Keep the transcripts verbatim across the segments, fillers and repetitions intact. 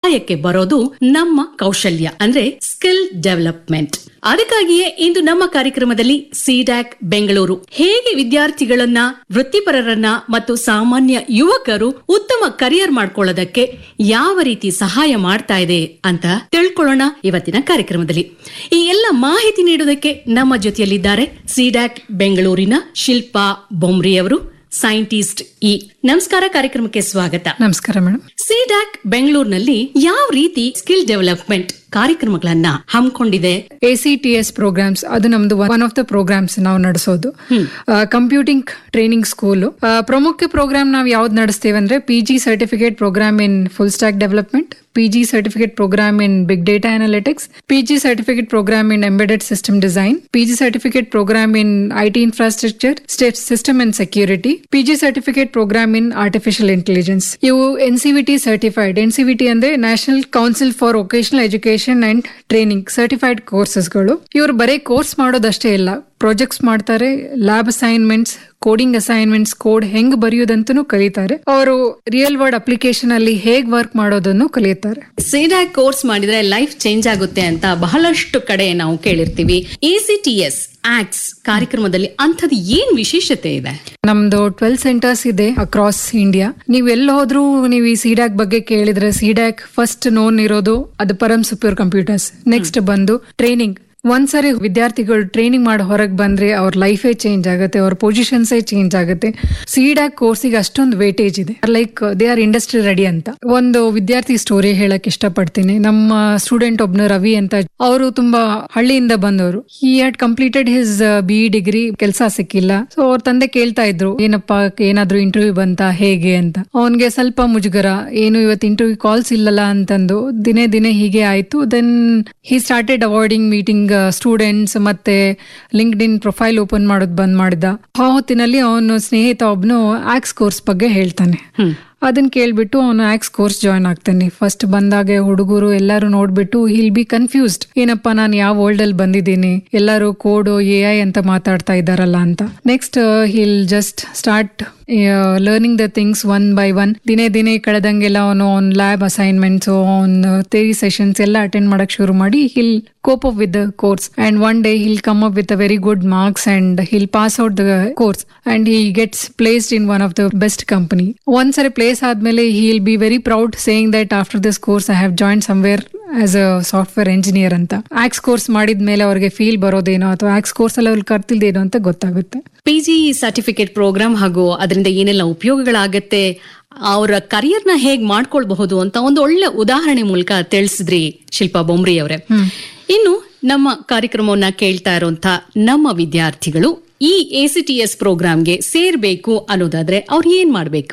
ಸಹಾಯಕ್ಕೆ ಬರೋದು ನಮ್ಮ ಕೌಶಲ್ಯ ಅಂದ್ರೆ ಸ್ಕಿಲ್ ಡೆವಲಪ್ಮೆಂಟ್. ಅದಕ್ಕಾಗಿಯೇ ಇಂದು ನಮ್ಮ ಕಾರ್ಯಕ್ರಮದಲ್ಲಿ ಸಿಡ್ಯಾಕ್ ಬೆಂಗಳೂರು ಹೇಗೆ ವಿದ್ಯಾರ್ಥಿಗಳನ್ನ, ವೃತ್ತಿಪರರನ್ನ ಮತ್ತು ಸಾಮಾನ್ಯ ಯುವಕರು ಉತ್ತಮ ಕರಿಯರ್ ಮಾಡ್ಕೊಳ್ಳೋದಕ್ಕೆ ಯಾವ ರೀತಿ ಸಹಾಯ ಮಾಡ್ತಾ ಇದೆ ಅಂತ ತಿಳ್ಕೊಳ್ಳೋಣ ಇವತ್ತಿನ ಕಾರ್ಯಕ್ರಮದಲ್ಲಿ. ಈ ಎಲ್ಲ ಮಾಹಿತಿ ನೀಡೋದಕ್ಕೆ ನಮ್ಮ ಜೊತೆಯಲ್ಲಿದ್ದಾರೆ ಸಿಡ್ಯಾಕ್ ಬೆಂಗಳೂರಿನ ಶಿಲ್ಪಾ ಬೊಮ್ರಿ ಅವರು, ಸೈಂಟಿಸ್ಟ್ ಇ. ನಮಸ್ಕಾರ, ಕಾರ್ಯಕ್ರಮಕ್ಕೆ ಸ್ವಾಗತ. ನಮಸ್ಕಾರ ಮೇಡಮ್. ಸಿಡ್ಯಾಕ್ ಬೆಂಗಳೂರಿನಲ್ಲಿ ಯಾವ ರೀತಿ ಸ್ಕಿಲ್ ಡೆವಲಪ್ಮೆಂಟ್ ಕಾರ್ಯಕ್ರಮಗಳನ್ನ ಹಮ್ಮಿಕೊಂಡಿದೆ? ಎಸಿಟಿಎಸ್ ಪ್ರೋಗ್ರಾಮ್ಸ್, ಅದು ನಮ್ದು ಒನ್ ಆಫ್ ದ ಪ್ರೋಗ್ರಾಮ್ಸ್ ನಾವು ನಡೆಸೋದು. Computing training school. ಪ್ರಮುಖ ಪ್ರೋಗ್ರಾಮ್ ನಾವು ಯಾವ್ದು ನಡೆಸ್ತೇವೆ ಅಂದ್ರೆ P G certificate program in full stack development, P G certificate program in big data analytics, P G certificate program in embedded system design, P G certificate program in IT infrastructure, system and security, P G certificate program in artificial intelligence. ಇವು N C V T certified. N C V T ಅಂದ್ರೆ national council for vocational education and training certified ಕೋರ್ಸಸ್ಗಳು. ಇವರು ಬರೀ course ಮಾಡೋದಷ್ಟೇ ಇಲ್ಲ, projects ಮಾಡ್ತಾರೆ, lab assignments, coding assignments, code ಹೆಂಗ್ ಬರೆಯೋದಂತನೂ ಕಲಿತಾರೆ. ಅವರು real world application ಅಲ್ಲಿ ಹೇಗ್ ವರ್ಕ್ ಮಾಡೋದನ್ನು ಕಲಿಯುತ್ತಾರೆ. ಸಿಡ್ಯಾಕ್ ಕೋರ್ಸ್ ಮಾಡಿದ್ರೆ ಲೈಫ್ ಚೇಂಜ್ ಆಗುತ್ತೆ ಅಂತ ಬಹಳಷ್ಟು ಕಡೆ ನಾವು ಕೇಳಿರ್ತೀವಿ. ಎಸಿಟಿಎಸ್ ಆಕ್ಟ್ಸ್ ಕಾರ್ಯಕ್ರಮದಲ್ಲಿ ಅಂಥದ್ದು ಏನ್ ವಿಶೇಷತೆ ಇದೆ? ನಮ್ದು ಟ್ವೆಲ್ ಸೆಂಟರ್ಸ್ ಇದೆ ಅಕ್ರಾಸ್ ಇಂಡಿಯಾ. ನೀವ್ ಎಲ್ಲಿ ಹೋದ್ರು ನೀವು ಈ ಸಿಡ್ಯಾಕ್ ಬಗ್ಗೆ ಕೇಳಿದ್ರೆ, ಸಿಡ್ಯಾಕ್ ಫಸ್ಟ್ ನೋನ್ ಇರೋದು ಅದು ಪರಂ ಸುಪ್ಯೂರ್ ಕಂಪ್ಯೂಟರ್ಸ್. ನೆಕ್ಸ್ಟ್ ಬಂದು ಟ್ರೈನಿಂಗ್. ಒಂದ್ಸರಿ ವಿದ್ಯಾರ್ಥಿಗಳು ಟ್ರೈನಿಂಗ್ ಮಾಡಿ ಹೊರಗೆ ಬಂದ್ರೆ ಅವ್ರ ಲೈಫೇ ಚೇಂಜ್ ಆಗುತ್ತೆ, ಅವ್ರ ಪೊಸಿಷನ್ಸೇ ಚೇಂಜ್ ಆಗುತ್ತೆ. ಸಿಡ್ಯಾಕ್ ಕೋರ್ಸಿಗೆ ಅಷ್ಟೊಂದು ವೇಟೇಜ್ ಇದೆ, like they are industry ready ಅಂತ. ಒಂದು ವಿದ್ಯಾರ್ಥಿ ಸ್ಟೋರಿ ಹೇಳಕ್ ಇಷ್ಟಪಡ್ತೀನಿ. ನಮ್ಮ ಸ್ಟೂಡೆಂಟ್ ಒಬ್ನು ರವಿ ಅಂತ, ಅವರು ತುಂಬಾ ಹಳ್ಳಿಯಿಂದ ಬಂದವರು. He had completed his B degree, ಕೆಲಸ ಸಿಕ್ಕಿಲ್ಲ. ಸೊ ಅವ್ರ ತಂದೆ ಕೇಳ್ತಾ ಇದ್ರು, ಏನಪ್ಪಾ ಏನಾದ್ರು ಇಂಟರ್ವ್ಯೂ ಬಂತ ಹೇಗೆ ಅಂತ. ಅವನ್ಗೆ ಸ್ವಲ್ಪ ಮುಜುಗರ, ಏನು ಇವತ್ತು ಇಂಟರ್ವ್ಯೂ ಕಾಲ್ಸ್ ಇಲ್ಲಲ್ಲ ಅಂತಂದು. ದಿನೇ ದಿನೇ ಹೀಗೆ ಆಯ್ತು. Then he started avoiding meeting students, ಮತ್ತೆ ಲಿಂಕ್ಡ್ ಇನ್ ಪ್ರೊಫೈಲ್ ಓಪನ್ ಮಾಡೋದು ಬಂದ್ ಮಾಡಿದ. ಆ ಹೊತ್ತಿನಲ್ಲಿ ಅವನು ಸ್ನೇಹಿತ ಒಬ್ನು ಆಕ್ಸ್ ಕೋರ್ಸ್ ಬಗ್ಗೆ ಹೇಳ್ತಾನೆ. ಅದನ್ನ ಕೇಳ್ಬಿಟ್ಟು ಅವನು ಆಕ್ಸ್ ಕೋರ್ಸ್ ಜಾಯ್ನ್ ಆಗ್ತಾನೆ. ಫಸ್ಟ್ ಬಂದಾಗೆ ಹುಡುಗರು ಎಲ್ಲಾರು ನೋಡ್ಬಿಟ್ಟು ಹಿಲ್ ಬಿ ಕನ್ಫ್ಯೂಸ್ಡ್, ಏನಪ್ಪಾ ನಾನು ಯಾವ ವರ್ಲ್ಡ್ ಅಲ್ಲಿ ಬಂದಿದ್ದೀನಿ, ಎಲ್ಲಾರು ಕೋಡ್ ಎ ಐ ಅಂತ ಮಾತಾಡ್ತಾ ಇದಾರಲ್ಲ ಅಂತ. Next hill just start learning the things one by one. ದಿನೇ ದಿನೇ ಕಳೆದಂಗೆಲ್ಲ ಅವನು ಅವ್ನ್ ಲ್ಯಾಬ್ ಅಸೈನ್ಮೆಂಟ್ಸ್, ಅವ್ನ್ ಥಿಯರಿ ಸೆಷನ್ಸ್ ಎಲ್ಲ ಅಟೆಂಡ್ ಮಾಡಕ್ ಶುರು ಮಾಡಿ hill cope up with the course, and one day he'll come up with a very good marks and he'll pass out the course and he gets placed in one of the best company. Once a place admele he'll be very proud saying that after this course I have joined somewhere as a software engineer ಅಂತ. Axe course ಮಾಡಿದ್ಮೇಲೆ ಅವ್ರಿಗೆ feel ಬರೋದೇನೋ ಅಥವಾ axe course ಅಲ್ಲಿ ಅವ್ರಿಗೆ ಕರ್ತಿಲ್ದೇನೋ ಅಂತ ಗೊತ್ತಾಗುತ್ತೆ. P G certificate program ಹಾಗೂ ಅದರಿಂದ ಏನೆಲ್ಲ ಉಪಯೋಗಗಳಾಗತ್ತೆ, ಅವರ ಕರಿಯರ್ ನ ಹೇಗ್ ಮಾಡ್ಕೊಳ್ಬಹುದು ಅಂತ ಒಂದು ಒಳ್ಳೆ ಉದಾಹರಣೆ ಮೂಲಕ ತಿಳಿಸಿದ್ರಿ ಶಿಲ್ಪಾ ಬೊಮ್ರಿ ಅವರೇ. ಇನ್ನು ನಮ್ಮ ಕಾರ್ಯಕ್ರಮವನ್ನ ಕೇಳ್ತಾ ಇರುವಂತ ನಮ್ಮ ವಿದ್ಯಾರ್ಥಿಗಳು ಈ ಎಸಿಟಿಎಸ್ ಪ್ರೋಗ್ರಾಮ್ಗೆ ಸೇರ್ಬೇಕು ಅನ್ನೋದಾದ್ರೆ ಅವ್ರು ಏನ್ ಮಾಡ್ಬೇಕು?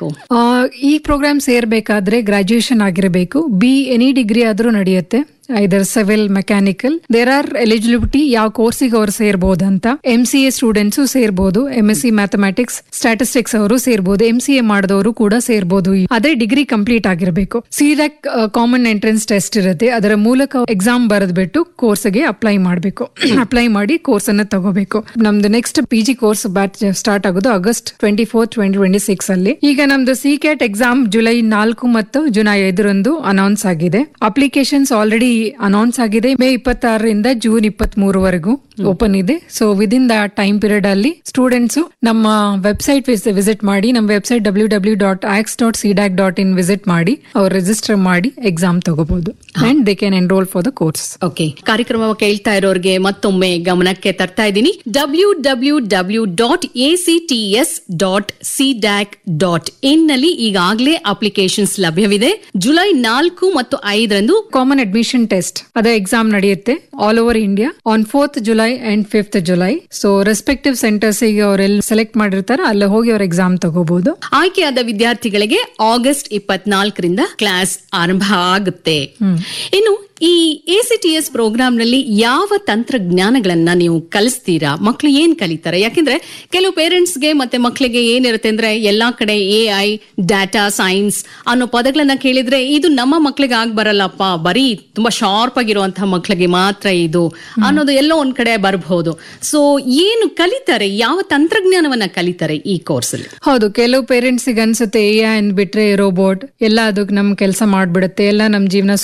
ಈ ಪ್ರೋಗ್ರಾಮ್ ಸೇರ್ಬೇಕಾದ್ರೆ ಗ್ರಾಜುಯೇಷನ್ ಆಗಿರಬೇಕು. ಬಿ ಎನಿ ಡಿಗ್ರಿ ಆದ್ರೂ ನಡೆಯುತ್ತೆ, ಐದರ್ civil, mechanical. There are eligibility ಯಾವ ಕೋರ್ಸಿಗೆ ಅವರು ಸೇರ್ಬೋದಂತ. M C A students ಸೇರ್ಬೋದು, M S C mathematics, statistics ಅವರು ಸೇರ್ಬೋದು, ಎಂ ಸಿ ಎ ಮಾಡಿದವರು ಕೂಡ ಸೇರ್ಬೋದು. ಅದೇ ಡಿಗ್ರಿ ಕಂಪ್ಲೀಟ್ ಆಗಿರಬೇಕು. ಸಿಡ್ಯಾಕ್ ಕಾಮನ್ ಎಂಟ್ರೆನ್ಸ್ ಟೆಸ್ಟ್ ಇರುತ್ತೆ, ಅದರ ಮೂಲಕ ಎಕ್ಸಾಮ್ ಬರೆದ್ಬಿಟ್ಟು ಕೋರ್ಸ್ಗೆ ಅಪ್ಲೈ ಮಾಡಬೇಕು. ಅಪ್ಲೈ ಮಾಡಿ ಕೋರ್ಸ್ ಅನ್ನ ತಗೋಬೇಕು. ನಮ್ದು next P G course batch start ಆಗೋದು August twenty four twenty twenty six ಅಲ್ಲಿ. ಈಗ ನಮ್ದು ಸಿ ಕ್ಯಾಟ್ ಎಕ್ಸಾಮ್ ಜುಲೈ ನಾಲ್ಕು ಮತ್ತು ಜುಲೈ ಐದರಂದು ಅನೌನ್ಸ್ ಆಗಿದೆ. ಅಪ್ಲಿಕೇಶನ್ಸ್ ಆಲ್ರೆಡಿ ಅನೌನ್ಸ್ ಆಗಿದೆ. ಮೇ ಇಪ್ಪತ್ತಾರರಿಂದ ಜೂನ್ ಇಪ್ಪತ್ತ್ ಮೂರವರೆಗೂ ಓಪನ್ ಇದೆ. So within the time period ಅಲ್ಲಿ ಸ್ಟೂಡೆಂಟ್ಸ್ ನಮ್ಮ ವೆಬ್ಸೈಟ್ ವಿಸಿಟ್ ಮಾಡಿ, ನಮ್ಮ website W W dot axe dot CDAC dot in visit ಮಾಡಿ ಅವ್ರು ರಿಜಿಸ್ಟರ್ ಮಾಡಿ ಎಕ್ಸಾಮ್ ತಗೋಬಹುದು and they can enrol for the course. Okay, ಕಾರ್ಯಕ್ರಮ ಕೇಳ್ತಾ ಇರೋರಿಗೆ ಮತ್ತೊಮ್ಮೆ ಗಮನಕ್ಕೆ ತರ್ತಾ ಇದ್ದೀನಿ. W W W dot A C T S dot CDAC dot in ನಲ್ಲಿ ಈಗಾಗಲೇ ಅಪ್ಲಿಕೇಶನ್ಸ್ ಲಭ್ಯವಿದೆ. ಜುಲೈ ನಾಲ್ಕು ಮತ್ತು ಐದರಂದು ಕಾಮನ್ ಅಡ್ಮಿಷನ್ ಟೆಸ್ಟ್ ಅದ ಎಕ್ಸಾಮ್ ನಡೆಯುತ್ತೆ all over India on fourth July and fifth July. So respective centres ಗೆ ಅವರೆಲ್ಲ ಸೆಲೆಕ್ಟ್ ಮಾಡಿರ್ತಾರೆ, ಅಲ್ಲಿ ಹೋಗಿ ಅವ್ರ ಎಕ್ಸಾಮ್ ತಗೋಬಹುದು. ಆಯ್ಕೆಯಾದ ವಿದ್ಯಾರ್ಥಿಗಳಿಗೆ ಆಗಸ್ಟ್ ಇಪ್ಪತ್ನಾಲ್ಕರಿಂದ ಕ್ಲಾಸ್ ಆರಂಭ ಆಗುತ್ತೆ. ಇನ್ನು ಈ ಎಸಿಟಿಎಸ್ ಪ್ರೋಗ್ರಾಮ್ ನಲ್ಲಿ ಯಾವ ತಂತ್ರಜ್ಞಾನಗಳನ್ನ ನೀವು ಕಲಿಸ್ತೀರಾ? ಮಕ್ಳು ಏನ್ ಕಲಿತಾರೆ? ಯಾಕೆಂದ್ರೆ ಕೆಲವು ಪೇರೆಂಟ್ಸ್ಗೆ ಮತ್ತೆ ಮಕ್ಕಳಿಗೆ ಏನಿರುತ್ತೆ ಅಂದ್ರೆ ಎಲ್ಲಾ ಕಡೆ ಎ ಐ, ಡಾಟಾ ಸೈನ್ಸ್ ಅನ್ನೋ ಪದಗಳನ್ನ ಕೇಳಿದ್ರೆ ಇದು ನಮ್ಮ ಮಕ್ಳಿಗೆ ಆಗ್ ಬರಲ್ಲಪ್ಪ, ಬರೀ ತುಂಬಾ ಶಾರ್ಪ್ ಆಗಿರುವಂತಹ ಮಕ್ಳಿಗೆ ಮಾತ್ರ ಇದು ಅನ್ನೋದು ಎಲ್ಲೋ ಒಂದ್ ಕಡೆ ಬರಬಹುದು. ಸೊ ಏನು ಕಲಿತಾರೆ, ಯಾವ ತಂತ್ರಜ್ಞಾನವನ್ನ ಕಲಿತಾರೆ ಈ ಕೋರ್ಸ್ ಅಲ್ಲಿ? ಹೌದು, ಕೆಲವು ಪೇರೆಂಟ್ಸ್ ಅನ್ಸುತ್ತೆ ಎ ಐ ಅಂದ್ಬಿಟ್ರೆ ರೋಬೋಟ್ ಎಲ್ಲ ಅದಕ್ಕೆ ನಮ್ ಕೆಲಸ ಮಾಡ್ಬಿಡುತ್ತೆ, ಎಲ್ಲ ನಮ್ ಜೀವನ